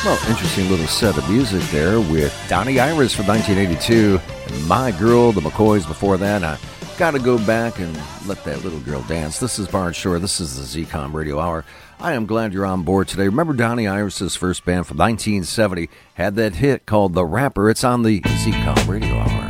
Well, interesting little set of music there with Donnie Iris from 1982 and My Girl, the McCoys before that. I got to go back and let that little girl dance. This is Bart Shore. This is the ZCOM Radio Hour. I am glad you're on board today. Remember Donnie Iris' first band from 1970 had that hit called The Rapper. It's on the ZCOM Radio Hour.